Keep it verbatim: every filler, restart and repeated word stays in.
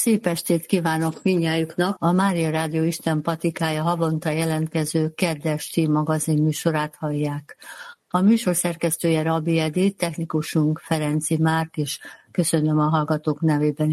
Szép estét kívánok mindnyájuknak! A Mária Rádió Isten patikája havonta jelentkező Kedd esti magazin műsorát hallják. A műsor szerkesztője Rabbi Edith, technikusunk Ferenci Márk, és köszönöm a hallgatók nevében